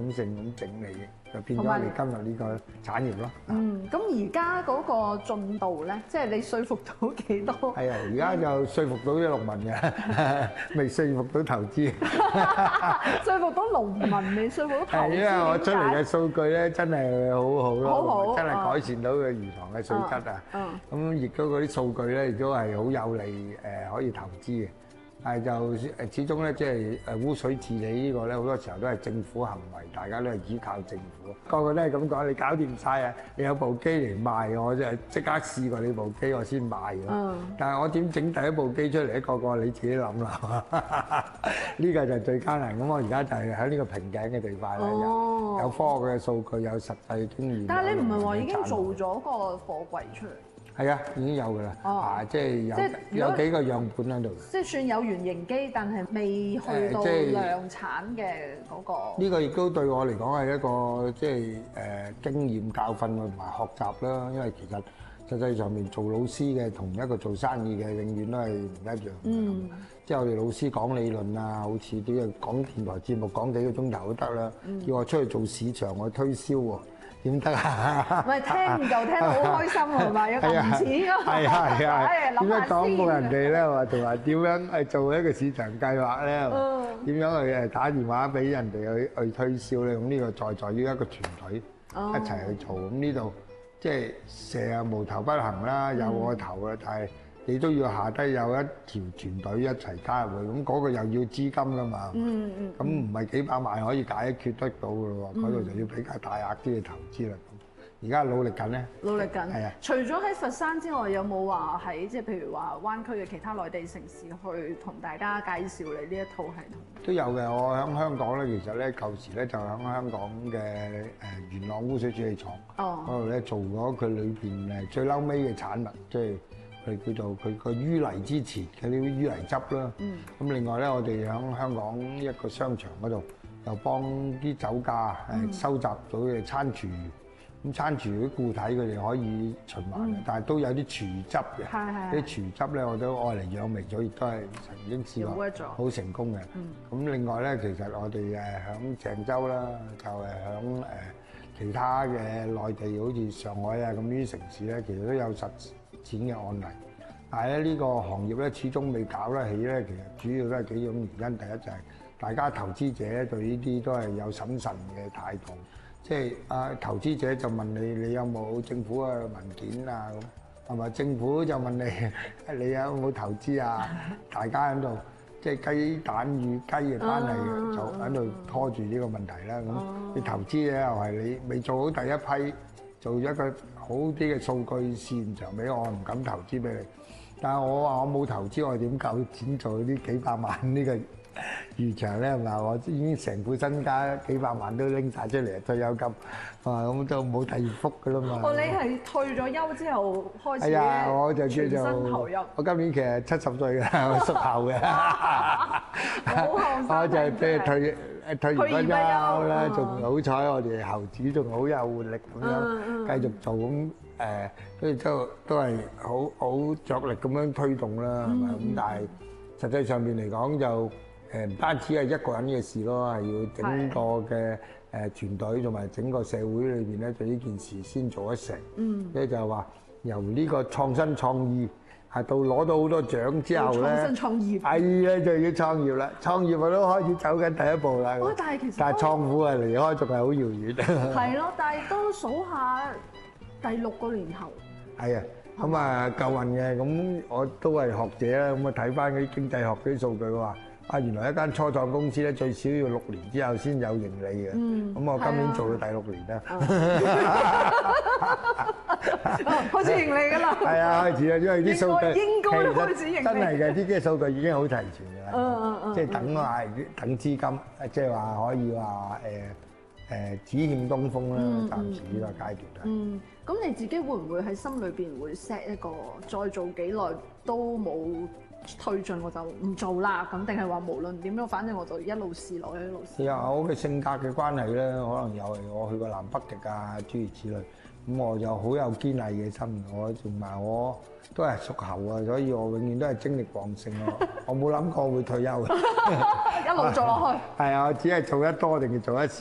統性咁整理嘅，就變咗我哋今日呢個產業咯。 咁而家嗰個進度咧，即係你說服到幾多？ 係啊，而家就說服到啲農民嘅，未說服到投資。 說服到農民，未說服到投資。 係因為我出嚟嘅數據咧，真係好好咯， 好好真係改善到嘅魚塘嘅水質啊。咁亦都嗰啲數據咧，亦都係好有利可以投資嘅。但係就始終咧，即係污水治理呢個咧，好多時候都係政府行為，大家都係依靠政府。個個都係咁講，你搞掂晒啊！你有部機嚟賣，我就即刻試過你部機，我先賣咯。但係我點整第一部機出嚟？個個你自己諗啦。呢個就最艱難。咁我而家就係喺呢個瓶頸嘅地塊咧，有科學嘅數據，有實際經驗。 但係你唔係話已經做咗個貨櫃出嚟？ 係啊，已經有㗎啦。即係有幾個樣本喺度。 即係算有原型機，但係未去到量產嘅嗰個。 呢個亦都對我嚟講係一個即係經驗教訓同埋學習啦。因為其實實際上面做老師嘅同一個做生意嘅，永遠都係唔一樣。即係我哋老師講理論啊，好似啲人講電台節目講幾個鐘頭都得啦。叫我出去做市場，我推銷喎。點得啊？ 唔係聽就聽到好開心係咪？有銀錢㗎嘛？ 係啊！點樣講服人哋咧？話同埋點樣係做一個市場計劃咧？點樣去打電話俾人哋去推銷咧？咁呢個在於一個團隊一齊去做。咁呢度即係蛇啊無頭不行啦，有個頭嘅，但係你都要下低有一條團隊一齊加入去。咁嗰個又要資金㗎嘛？咁唔係幾百萬可以解決得到㗎喎。嗰度就要比較大額啲嘅投資啦。而家努力緊咧，努力緊。係啊， 除咗喺佛山之外，有冇話喺即係譬如話灣區嘅其他內地城市去同大家介紹你呢一套系統？ 都有嘅。我喺香港咧，其實咧舊時咧就喺香港嘅元朗污水處理廠嗰度咧做咗佢裏邊最嬲尾嘅產物，即係佢叫做佢個淤泥之前嘅呢啲淤泥汁啦。咁另外咧，我哋喺香港一個商場嗰度又幫啲酒家收集到嘅餐廚餘。咁餐廚啲固體佢哋可以循環嘅，但係都有啲廚餘汁嘅。啲廚餘汁咧我都愛嚟養味咗，亦都係曾經試過好成功嘅。咁另外咧，其實我哋響鄭州啦，就係響其他嘅內地，好似上海啊咁呢啲城市咧，其實都有實踐嘅案例。但係咧呢個行業咧始終未搞得起咧，其實主要都係幾種原因。第一就係大家投資者對呢啲都係有審慎嘅態度。即係投資者就問你有冇政府嘅文件啊咁，係咪政府就問你有冇投資啊？大家喺度即係雞蛋與雞嘅關係，就喺度拖住呢個問題啦。咁你投資咧又係你未做好第一批，做一個好啲嘅數據試驗場俾我，唔敢投資俾你。但係我話我冇投資，我點夠錢做呢幾百萬呢個漁場咧？係咪？我已經成副身家幾百萬都拎晒出嚟退休金，咁就冇第二福噶啦嘛。 你係退咗休之後開始？ 係啊，我就叫做投入。 我今年其實70歲啦，我屬猴嘅。 好後生。 我就係即係退完不休啦，仲好彩我哋猴子仲好有活力咁樣繼續做咁跟住都係好着力咁樣推動啦，係咪？咁但係實際上面嚟講就唔單止係一個人嘅事咯，係要整個嘅團隊同埋整個社會裏邊咧，對呢件事先做得成。即就係話由呢個創新創意係到攞到好多獎之後咧， 創新創業係啊，就要創業啦。創業我都開始走緊第一步啦。但係創苦係離開仲係好遙遠。 係咯，但係都數下第6個年頭。 係啊。咁啊夠運嘅，咁我都係學者啦，咁啊睇翻嗰啲經濟學嗰啲數據話，原來一間初創公司咧最少要6年之後先有盈利嘅。咁我今年做到第6年啦， 開始盈利㗎啦。 係啊，開始啊，因為啲數據應該都開始盈利。 真係嘅，啲數據已經好齊全㗎啦。即係等資金，即係話可以話只欠東風啦，暫時呢個階段啦。 咁你自己會唔會喺心裏邊會 set 一個再做幾耐都冇推進我就唔做啦？咁定係話無論點樣，反正我就一路試落去，一路試。 有我嘅性格嘅關係咧，可能又係我去過南北極啊，諸如此類。咁我就好有堅毅嘅心，我同埋我都係屬猴啊，所以我永遠都係精力旺盛咯。我冇諗過會退休嘅， 一路做落去。 係啊，我只係做得多定係做得少